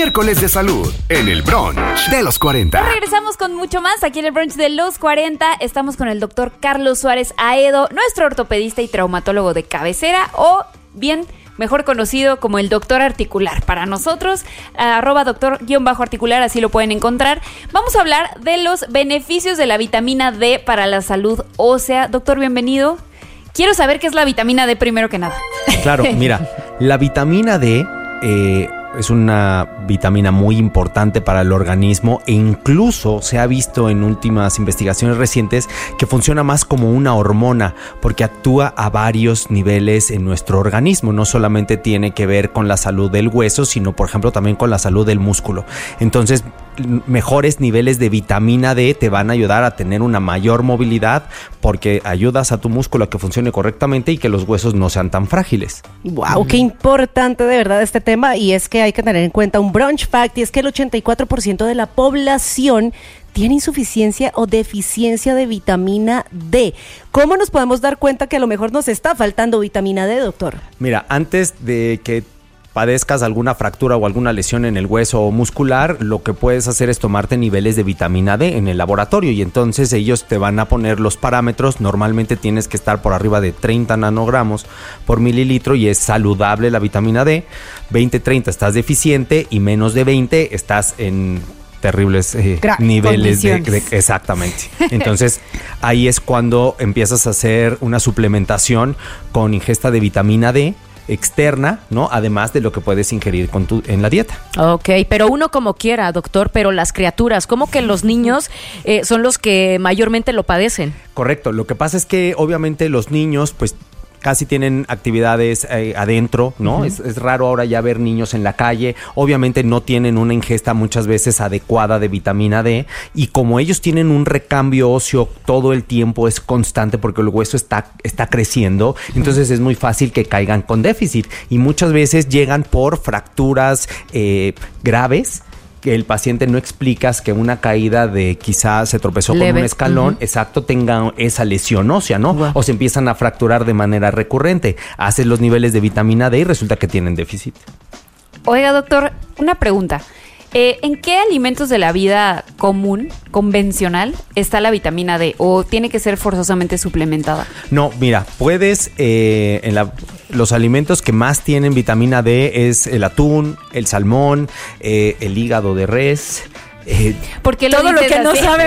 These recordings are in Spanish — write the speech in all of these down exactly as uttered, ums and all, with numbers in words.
miércoles de salud en el brunch de los cuarenta. Regresamos con mucho más aquí en el brunch de los cuarenta. Estamos con el doctor Carlos Suárez Aedo, nuestro ortopedista y traumatólogo de cabecera, o bien mejor conocido como el doctor articular. Para nosotros, arroba doctor guión bajo articular, así lo pueden encontrar. Vamos a hablar de los beneficios de la vitamina D para la salud ósea. Doctor, bienvenido. Quiero saber qué es la vitamina D primero que nada. Claro, mira, la vitamina D eh, es una vitamina muy importante para el organismo e incluso se ha visto en últimas investigaciones recientes que funciona más como una hormona porque actúa a varios niveles en nuestro organismo. No solamente tiene que ver con la salud del hueso, sino por ejemplo también con la salud del músculo. Entonces, mejores niveles de vitamina D te van a ayudar a tener una mayor movilidad porque ayudas a tu músculo a que funcione correctamente y que los huesos no sean tan frágiles. Wow, qué importante de verdad este tema, y es que hay que tener en cuenta un brunch fact, y es que el ochenta y cuatro por ciento de la población tiene insuficiencia o deficiencia de vitamina D. ¿Cómo nos podemos dar cuenta que a lo mejor nos está faltando vitamina D, doctor? Mira, antes de que padezcas alguna fractura o alguna lesión en el hueso muscular, lo que puedes hacer es tomarte niveles de vitamina D en el laboratorio y entonces ellos te van a poner los parámetros. Normalmente tienes que estar por arriba de treinta nanogramos por mililitro y es saludable la vitamina D. veinte, treinta estás deficiente y menos de veinte estás en terribles eh, niveles de, de... Exactamente. Entonces, ahí es cuando empiezas a hacer una suplementación con ingesta de vitamina D externa, ¿no? Además de lo que puedes ingerir con tu, en la dieta. Ok, pero uno como quiera, doctor, pero las criaturas, ¿cómo que los niños eh, son los que mayormente lo padecen? Correcto, lo que pasa es que obviamente los niños, pues, casi tienen actividades eh, adentro, ¿no? Uh-huh. Es, es raro ahora ya ver niños en la calle. Obviamente no tienen una ingesta muchas veces adecuada de vitamina D y como ellos tienen un recambio óseo todo el tiempo, es constante porque el hueso está, está creciendo, entonces es muy fácil que caigan con déficit y muchas veces llegan por fracturas eh, graves. Que el paciente no explicas que una caída de quizás se tropezó leve con un escalón, uh-huh. exacto, tenga esa lesión ósea, ¿no? Wow. O se empiezan a fracturar de manera recurrente. Haces los niveles de vitamina D y resulta que tienen déficit. Oiga, doctor, una pregunta. Eh, ¿En qué alimentos de la vida común, convencional, está la vitamina D? ¿O tiene que ser forzosamente suplementada? No, mira, puedes, eh, en la, los alimentos que más tienen vitamina D es el atún, el salmón, eh, el hígado de res. Eh, Porque lo todo lo que así? no sabe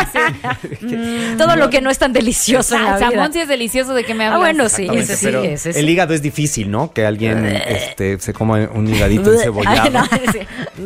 mm, todo lo que no es tan delicioso en la vida. Salmón sí es delicioso, ¿de qué me hablas? Ah, bueno, sí, ese sí, ese sí. El hígado es difícil, ¿no? Que alguien este, se coma un higadito encebollado. No, sí.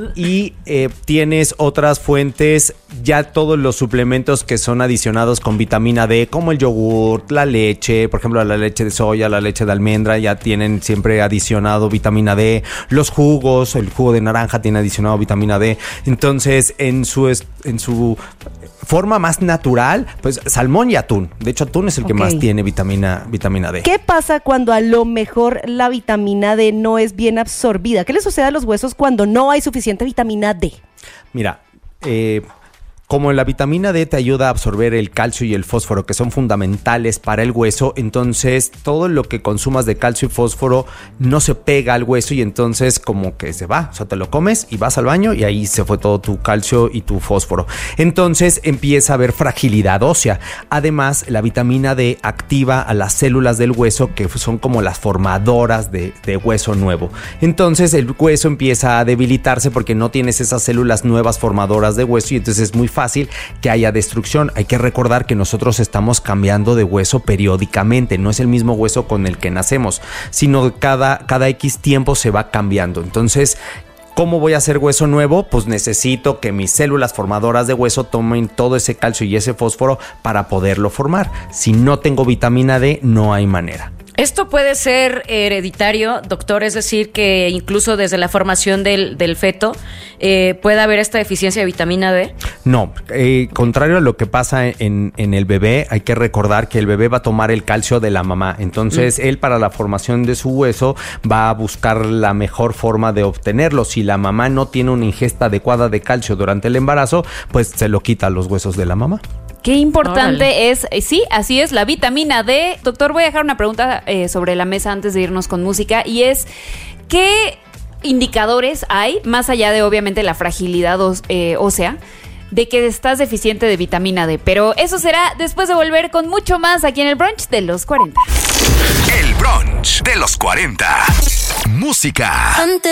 Y eh, tienes otras fuentes, ya todos los suplementos que son adicionados con vitamina D, como el yogurt, la leche, por ejemplo, la leche de soya, la leche de almendra, ya tienen siempre adicionado vitamina D. Los jugos, el jugo de naranja tiene adicionado vitamina D. Entonces, en su en su forma más natural, pues salmón y atún. De hecho, atún es el que okay. más tiene vitamina, vitamina D. ¿Qué pasa cuando a lo mejor la vitamina D no es bien absorbida? ¿Qué le sucede a los huesos cuando no hay suficiente vitamina D? Mira, eh... como la vitamina D te ayuda a absorber el calcio y el fósforo, que son fundamentales para el hueso, entonces todo lo que consumas de calcio y fósforo no se pega al hueso y entonces como que se va. O sea, te lo comes y vas al baño y ahí se fue todo tu calcio y tu fósforo. Entonces empieza a haber fragilidad ósea. Además, la vitamina D activa a las células del hueso que son como las formadoras de, de hueso nuevo. Entonces el hueso empieza a debilitarse porque no tienes esas células nuevas formadoras de hueso y entonces es muy fácil fácil que haya destrucción. Hay que recordar que nosotros estamos cambiando de hueso periódicamente, no es el mismo hueso con el que nacemos, sino cada, cada X tiempo se va cambiando. Entonces, ¿cómo voy a hacer hueso nuevo? Pues necesito que mis células formadoras de hueso tomen todo ese calcio y ese fósforo para poderlo formar. Si no tengo vitamina D, no hay manera. ¿Esto puede ser hereditario, doctor? Es decir, que incluso desde la formación del, del feto eh, puede haber esta deficiencia de vitamina D. No, eh, contrario a lo que pasa en, en el bebé, hay que recordar que el bebé va a tomar el calcio de la mamá. Entonces, mm. él para la formación de su hueso va a buscar la mejor forma de obtenerlo. Si la mamá no tiene una ingesta adecuada de calcio durante el embarazo, pues se lo quita a los huesos de la mamá. Qué importante Órale. es, sí, así es, la vitamina D. Doctor, voy a dejar una pregunta eh, sobre la mesa antes de irnos con música y es, ¿qué indicadores hay, más allá de obviamente la fragilidad ó- eh, ósea, de que estás deficiente de vitamina D. Pero eso será después de volver con mucho más aquí en el brunch de los cuarenta. El brunch de los cuarenta. Música.